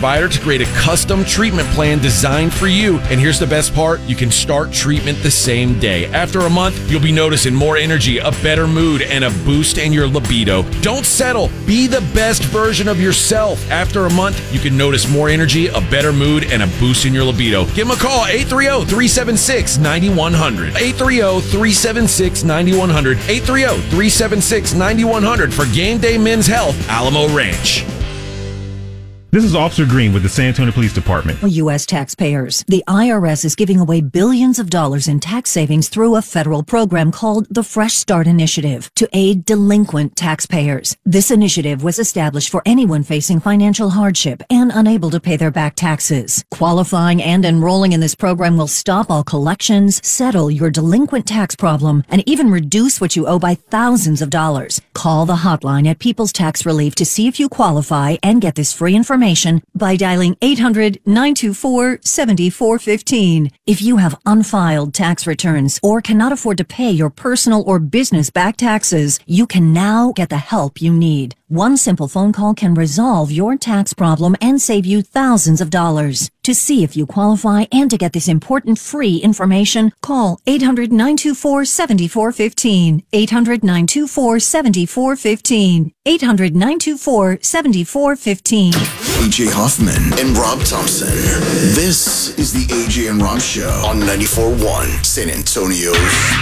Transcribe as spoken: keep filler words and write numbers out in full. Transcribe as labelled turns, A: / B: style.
A: provider to create a custom treatment plan designed for you. And here's the best part, you can start treatment the same day. After a month, you'll be noticing more energy, a better mood, and a boost in your libido. Don't settle. Be the best version of yourself. After a month, you can notice more energy, a better mood, and a boost in your libido. Give them a call, eight three zero, three seven six, nine one zero zero. eight three zero, three seven six, nine one zero zero. eight three zero, three seven six, nine one zero zero for Game Day Men's Health, Alamo Ranch.
B: This is Officer Green with the San Antonio Police Department.
C: U S taxpayers. The I R S is giving away billions of dollars in tax savings through a federal program called the Fresh Start Initiative to aid delinquent taxpayers. This initiative was established for anyone facing financial hardship and unable to pay their back taxes. Qualifying and enrolling in this program will stop all collections, settle your delinquent tax problem, and even reduce what you owe by thousands of dollars. Call the hotline at People's Tax Relief to see if you qualify and get this free information by dialing eight hundred, nine two four, seven four one five. If you have unfiled tax returns or cannot afford to pay your personal or business back taxes, you can now get the help you need. One simple phone call can resolve your tax problem and save you thousands of dollars. To see if you qualify and to get this important free information, call eight hundred, nine two four, seven four one five. eight hundred, nine two four, seven four one five. eight hundred, nine two four, seven four one five.
D: A J Hoffman and Rob Thompson. This is the A J and Rob Show on ninety-four point one San Antonio's